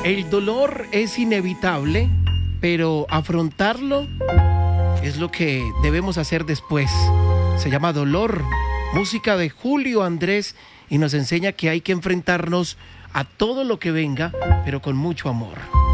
El dolor es inevitable, pero afrontarlo es lo que debemos hacer después. Se llama Dolor, música de Julio Andrés, y nos enseña que hay que enfrentarnos a todo lo que venga, pero con mucho amor.